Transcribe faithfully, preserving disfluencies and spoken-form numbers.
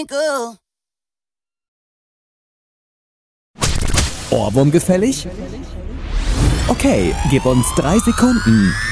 twinkle. Ohrwurm gefällig? Okay, gib uns drei Sekunden.